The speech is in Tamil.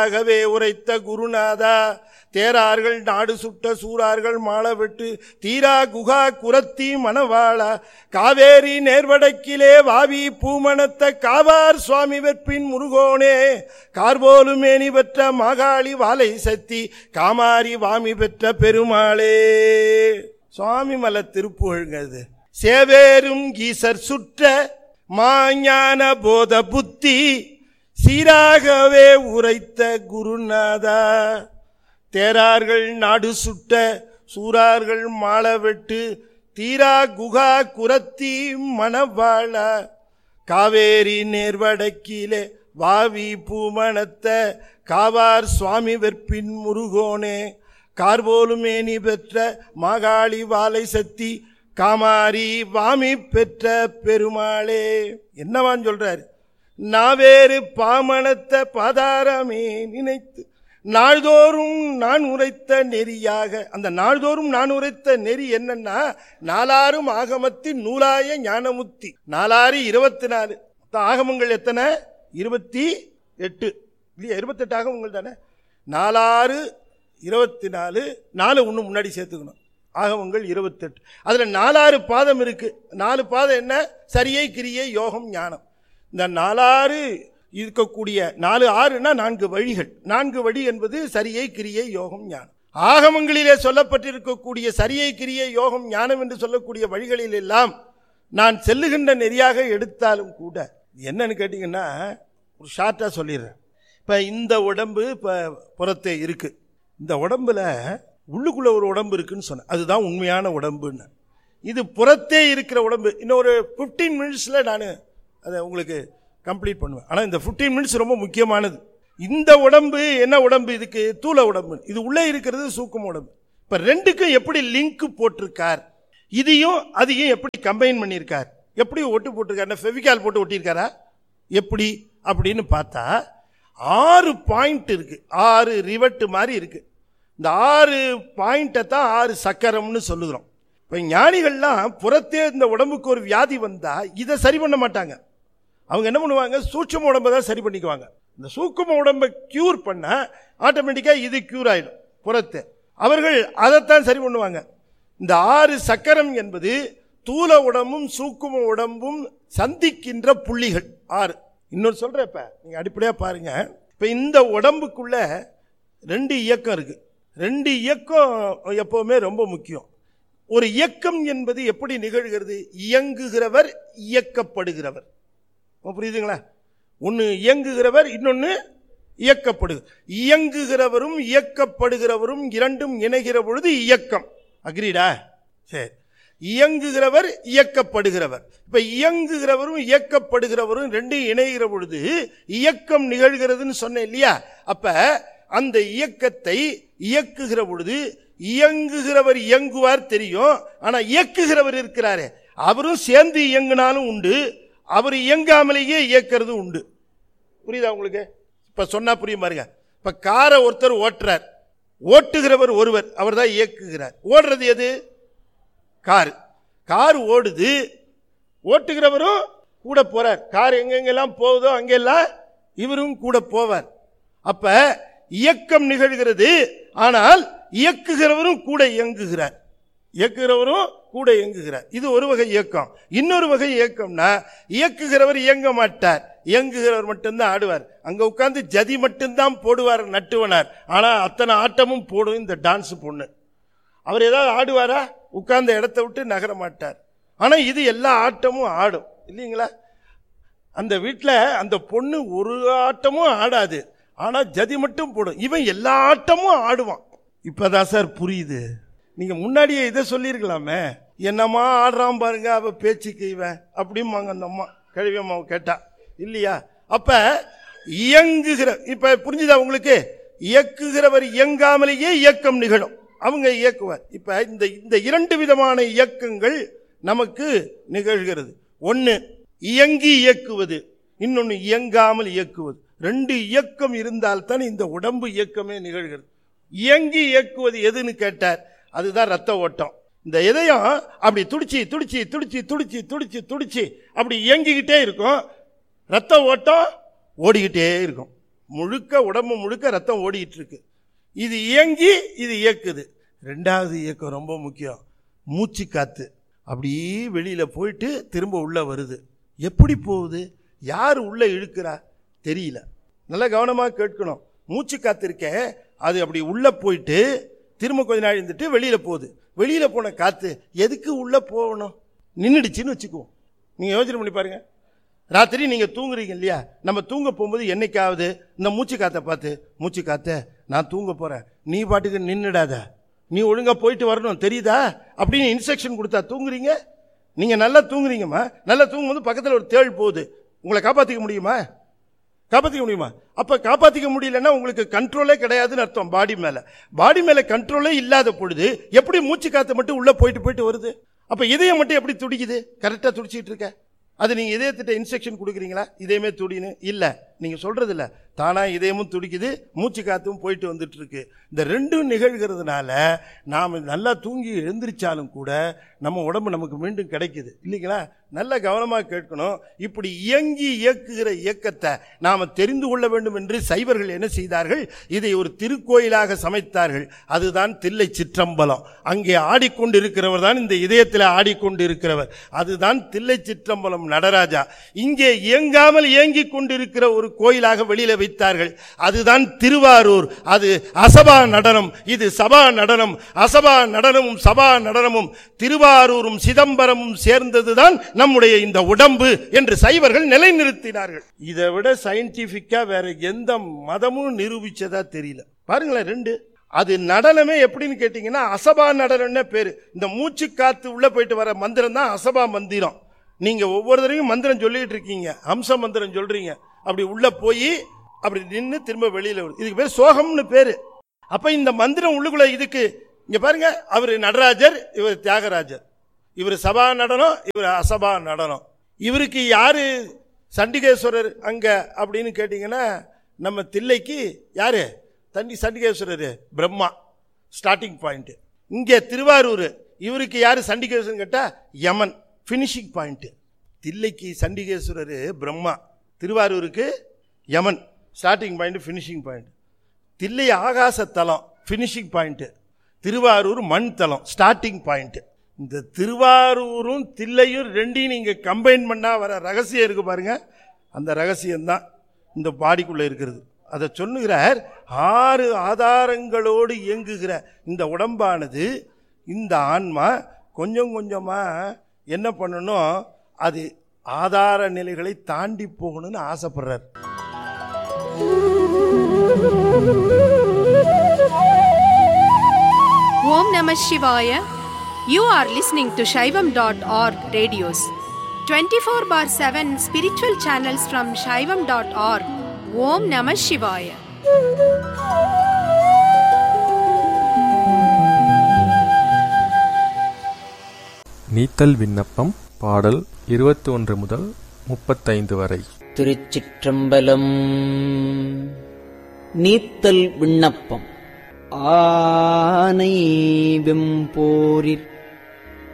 ஆகவே உரைத்த குருநாதா, தேரார்கள் நாடு சுட்ட சூரார்கள் மாளவெட்டு தீரா குகா குரத்தி மணவாளா, காவேரி நேர்வடக்கிலே வாவி பூமணத்த காவார் சுவாமி வெற்பின் முருகோனே, கார்போலுமேனி பெற்ற மாகாளி வாலை சத்தி காமாரி வாமி பெற்ற பெருமாளே. சுவாமி மலை திருப்புகழ்ங்கிறது. சேவேரும் ஈசர் சுற்ற மாஞான போத புத்தி சீராகவே உரைத்த குருநாதா, தேரார்கள் நாடு சுட்ட சூரார்கள் மாளவெட்டு தீரா குகா குரத்தி மணவாளா, காவேரி நேர்வடக்கிலே வாவி பூமணத்த காவார் சுவாமி வெற்பின் முருகோனே, கார்போலுமேனி பெற்ற மாகாளி வாலை சத்தி காமாரி வாமி பெற்ற பெருமாளே. என்னவான்னு சொல்றாரு? நாவேறு பாமணத்த பாதாரமே நினைத்து நாள்தோறும் நான் உரைத்த நெறியாக. அந்த நாள்தோறும் நான் உரைத்த நெறி என்னன்னா, நாலாரும் ஆகமத்தின் நூலாய ஞானமுத்தி. 4 24. ஆகமங்கள் எத்தனை? 28 இல்லையா? 28 ஆகமங்கள் தானே. 4 24, 4 ஒன்று முன்னாடி சேர்த்துக்கணும். ஆகமங்கள் 28. அதுல 4 பாதம் இருக்கு. 4 பாதம் என்ன? சரியை கிரியை யோகம் ஞானம். இந்த 4 இருக்கக்கூடிய 4 6னா 4 வழிகள். 4 வழி என்பது சரியை கிரியை யோகம் ஞானம். ஆகமங்களிலே சொல்லப்பட்டிருக்கக்கூடிய சரியை கிரியை யோகம் ஞானம் என்று சொல்லக்கூடிய வழிகளில் எல்லாம் நான் செல்லுகின்ற நெறியாக எடுத்தாலும் கூட என்னன்னு கேட்டீங்கன்னா, ஒரு ஷார்ட்டா சொல்லிடுறேன். இப்ப இந்த உடம்பு இப்ப புறத்தே இருக்கு. இந்த உடம்புல உள்ளுக்குள்ள ஒரு உடம்பு இருக்குன்னு சொன்ன, அதுதான் உண்மையான உடம்புன்னு. இது புறத்தே இருக்கிற உடம்பு. இன்னொரு 15 மினிட்ஸ்ல நான் அதை உங்களுக்கு கம்ப்ளீட் பண்ணுவேன். ஆனால் இந்த 15 மினிட்ஸ் ரொம்ப முக்கியமானது. இந்த உடம்பு என்ன உடம்பு? இதுக்கு தூள உடம்பு. இது உள்ளே இருக்கிறது சூக்கும உடம்பு. இப்போ ரெண்டுக்கும் எப்படி லிங்க் போட்டிருக்கார், இதையும் அதையும் எப்படி கம்பைன் பண்ணியிருக்கார், எப்படி ஒட்டு போட்டிருக்காரு? ஃபெவிகால் போட்டு ஒட்டியிருக்காரா எப்படி அப்படின்னு பார்த்தா 6 பாயிண்ட் இருக்கு. 6 ரிவெட் மாதிரி இருக்கு. இந்த 6 பாயிண்டை தான் 6 சக்கரம்னு சொல்லுகிறோம். இப்போ ஞானிகள்லாம் புறத்தே இந்த உடம்புக்கு ஒரு வியாதி வந்தா இதை சரி பண்ண மாட்டாங்க. அவங்க என்ன பண்ணுவாங்க? சூட்சும உடம்பை தான் சரி பண்ணிக்குவாங்க. இந்த சூக்கும உடம்பை கியூர் பண்ண ஆட்டோமேட்டிக்காக இது கியூர் ஆயிடும் புறத்தே. அவர்கள் அதைத்தான் சரி பண்ணுவாங்க. இந்த 6 சக்கரம் என்பது தூல உடம்பும் சூக்கும உடம்பும் சந்திக்கின்ற புள்ளிகள் 6. இன்னொரு சொல்றேன், இப்ப நீங்க அடிப்படையா பாருங்க. இப்ப இந்த உடம்புக்குள்ள 2 இயக்கம் இருக்கு. 2 இயக்கம் எப்பவுமே ரொம்ப முக்கியம். ஒரு இயக்கம் என்பது எப்படி நிகழ்கிறது? இயங்குகிறவர், இயக்கப்படுகிறவர். புரியுதுங்களா? ஒன்று இயங்குகிறவர், இன்னொன்று இயக்கப்படுகிறது. இயங்குகிறவரும் இயக்கப்படுகிறவரும் இரண்டும் இணைகிற பொழுது இயக்கம். அக்ரீடா? சரி. இயங்குகிறவர் இயக்கப்படுகிறவர். இப்ப இயங்குகிறவரும் இயக்கப்படுகிறவரும் ரெண்டும் இணைகிற பொழுது இயக்கம் நிகழ்கிறதுன்னு சொன்னேன் இல்லையா? அப்ப அந்த இயக்கத்தை இயக்குகிற பொழுது இயங்குகிறவர் இயங்குவார் தெரியும். ஆனா இயக்குகிறவர் இருக்கிறாரே, அவரும் சேர்ந்து இயங்கினாலும் உண்டு, அவர் இயங்காமலேயே இயக்கிறது உண்டு. புரியுதா உங்களுக்கு? இப்ப சொன்னா புரியும் பாருங்க. இப்ப காரை ஒருத்தர் ஓட்டுறார், ஓட்டுகிறவர் ஒருவர், அவர் தான் இயக்குகிறார். ஓடுறது எது? கார். கார் ஓடுது, ஓட்டுகிறவரும் கூட போறார். கார் எங்கெங்கெல்லாம் போகுதோ அங்கெல்லாம் இவரும் கூட போவார். அப்ப இயக்கம் நிகழ்கிறது, ஆனால் இயக்குகிறவரும் கூட இயங்குகிறார். இயக்குகிறவரும் கூட இயங்குகிறார். இது ஒரு வகை இயக்கம். இன்னொரு வகை இயக்கம்னா இயக்குகிறவர் இயங்க மாட்டார், இயங்குகிறவர் மட்டும்தான் ஆடுவார். அங்க உட்கார்ந்து ஜதி மட்டும்தான் போடுவார் நட்டுவனார். ஆனா அத்தனை ஆட்டமும் போடும் இந்த டான்ஸ் பொண்ணு. அவர் ஏதாவது ஆடுவாரா? உட்கார்ந்த இடத்த விட்டு நகர மாட்டார். ஆனா இது எல்லா ஆட்டமும் ஆடும் இல்லைங்களா? அந்த வீட்டில் அந்த பொண்ணு ஒரு ஆட்டமும் ஆடாது, ஆனா ஜதி மட்டும் போடும். இவன் எல்லா ஆட்டமும் ஆடுவான். இப்பதான் சார் புரியுது. நீங்க முன்னாடியே இதை சொல்லியிருக்கலாமே. என்னம்மா ஆடுறான் பாருங்க அவ பேச்சுக்கு இவன் அப்படிம்பாங்க அந்த அம்மா, கழுவி அம்மாவை கேட்டா இல்லையா? அப்ப இயங்குகிற, இப்ப புரிஞ்சுதா உங்களுக்கு? இயக்குகிறவர் இயங்காமலேயே இயக்கம் நிகழும், அவங்க இயக்குவார். இப்ப இந்த 2 விதமான இயக்கங்கள் நமக்கு நிகழ்கிறது. ஒன்னு இயங்கி இயக்குவது, இன்னொன்னு இயங்காமல் இயக்குவது. 2 இயக்கம் இருந்தால்தான் இந்த உடம்பு இயக்கமே நிகழ்கிறது. இயங்கி இயக்குவது எதுன்னு கேட்டார், அதுதான் ரத்த ஓட்டம். இந்த இதயம் அப்படி துடிச்சு துடிச்சு துடிச்சு துடிச்சு துடிச்சு துடிச்சு அப்படி இயங்கிக்கிட்டே இருக்கும், ரத்த ஓட்டம் ஓடிக்கிட்டே இருக்கும். முழுக்க உடம்பு முழுக்க ரத்தம் ஓடிட்டு இருக்கு. இது இயங்கி இது இயக்குது. ரெண்டாவது இயக்கம் ரொம்ப முக்கியம், மூச்சு காத்து அப்படியே வெளியில போயிட்டு திரும்ப உள்ள வருது. எப்படி போகுது, யார் உள்ள இழுக்கிறா தெரியல. நல்லா கவனமாக கேட்கணும். மூச்சு காத்து இருக்க அது அப்படி உள்ள போயிட்டு திரும்ப கொஞ்ச நாள் இருந்துட்டு வெளியில போகுது. வெளியில போன காத்து எதுக்கு உள்ள போகணும்? நின்றுடுச்சுன்னு வச்சுக்குவோம். நீங்க யோசனை பண்ணி பாருங்க. ராத்திரி நீங்க தூங்குறீங்க இல்லையா, நம்ம தூங்க போகும்போது என்னைக்காவது இந்த மூச்சு காத்தை பார்த்து, மூச்சு காத்த நான் தூங்க போறேன், நீ பாட்டுக்கு நின்றுடாத, நீ ஒழுங்கா போயிட்டு வரணும் தெரியுதா அப்படின்னு இன்ஸ்ட்ரக்ஷன் கொடுத்தா தூங்குறீங்க? நீங்க நல்லா தூங்குறீங்கம்மா, நல்லா தூங்கும்போது பக்கத்தில் ஒரு தேள் போகுது, உங்களை காப்பாற்றிக்க முடியுமா? காப்பாற்றிக்க முடியுமா? அப்ப காப்பாற்றிக்க முடியலன்னா உங்களுக்கு கண்ட்ரோலே கிடையாதுன்னு அர்த்தம். பாடி மேல கண்ட்ரோலே இல்லாத பொழுது எப்படி மூச்சு காத்து மட்டும் உள்ள போயிட்டு வருது? அப்ப இதயம் மட்டும் எப்படி துடிக்குது? கரெக்டா துடிச்சிட்டு இருக்க. அது நீங்க இதயத்திட்ட இன்ஸ்ட்ரக்ஷன் கொடுக்குறீங்களா இதயமே துடின்னு? இல்ல, நீங்க சொல்றது இல்ல, தானா இதயமும் துடிக்குது, மூச்சு காத்தும் போயிட்டு வந்துட்டு இருக்கு. இந்த ரெண்டும் நிகழ்கிறதுனால நாம் நல்லா தூங்கி எழுந்திரிச்சாலும் கூட நம்ம உடம்பு நமக்கு மீண்டும் கிடைக்குது இல்லைங்களா? நல்ல கவனமாக கேட்கணும். இப்படி இயக்குகிற இயக்கத்தை நாம் தெரிந்து கொள்ள வேண்டும் என்று சைவர்கள் என்ன செய்தார்கள், இதை ஒரு திருக்கோயிலாக சமைத்தார்கள். அதுதான் தில்லை சிற்றம்பலம். அங்கே ஆடிக்கொண்டிருக்கிறவர் தான் இந்த இதயத்தில் ஆடிக்கொண்டிருக்கிறவர், அதுதான் தில்லை சிற்றம்பலம் நடராஜா. இங்கே இயங்காமல் இயங்கிக் கொண்டிருக்கிற ஒரு கோயிலாக வெளியில வைத்தார்கள், அதுதான் திருவாரூர். அது அசபா நடனம், இது சபா நடனம். அசபா நடனமும் சபா நடனமும் திருவாரூரும் சிதம்பரமும் சேர்ந்ததுதான் நம்முடைய இந்த உடம்பு என்று சைவர்கள் நிலைநிறுத்தினார்கள். இதை விட சயின்டிபிக்கா வேற எந்த மதமும் நிரூபிச்சதா தெரியல. பாருங்களேன், ரெண்டு. அது நடனமே எப்படின்னு கேட்டீங்கன்னா அசபா நடனம்னு பேரு. இந்த மூச்சு காத்து உள்ள போயிட்டு வர மந்திரம் தான் அசபா மந்திரம். நீங்க ஒவ்வொருத்தரையும் மந்திரம் சொல்லிட்டு இருக்கீங்க, அம்ச மந்திரம் சொல்றீங்க, அப்படி உள்ள போய் அப்படி நின்று திரும்ப வெளியில வருது. இதுக்கு பேர் சோகம்னு பேரு. அப்ப இந்த மந்திரம் உள்ளுக்குள்ள இதுக்கு இங்க பாருங்க, அவர் நடராஜர், இவர் தியாகராஜர், இவர் சபா நடனம், இவர் அசபா நடனம். இவருக்கு யாரு சண்டிகேஸ்வரர் அங்க அப்படின்னு கேட்டீங்கன்னா நம்ம தில்லைக்கு யாரு சண்டிகேஸ்வரர் பிரம்மா ஸ்டார்டிங் பாயிண்ட். இங்க திருவாரூர் இவருக்கு யாரு சண்டிகேஸ்வரன் கேட்டா யமன் பினிஷிங் பாயிண்ட். தில்லைக்கு சண்டிகேஸ்வரர் பிரம்மா, திருவாரூருக்கு யமன் starting point finishing point. Thillai ஆகாச தலம் பினிஷிங் பாயிண்ட், திருவாரூர் மண் தலம் ஸ்டார்டிங் பாயிண்ட். இந்த திருவாரூரும் தில்லையும் ரெண்டையும் நீங்க கம்பைன் பண்ணா வர ரகசியம் இருக்கு பாருங்க, அந்த ரகசியம்தான் இந்த பாடிக்குள்ள இருக்கிறது. அதை சொல்லுகிறார். 6 ஆதாரங்களோடு இயங்குகிற இந்த உடம்பானது, இந்த ஆன்மா கொஞ்சம் கொஞ்சமா என்ன பண்ணணும், அது ஆதார நிலைகளை தாண்டி போகணும்னு ஆசைப்படுறார். ஓம் நம சிவாய. You are listening to Shaivam.org radios. 24/7 spiritual channels from Shaivam.org. Om Namah Shivaya. நீத்தல் விண்ணப்பம் பாடல் 21 முதல் 35 வரை. திருச்சிற்றம்பலம். நீத்தல் விண்ணப்பம். ஆனை வெம்போரிற்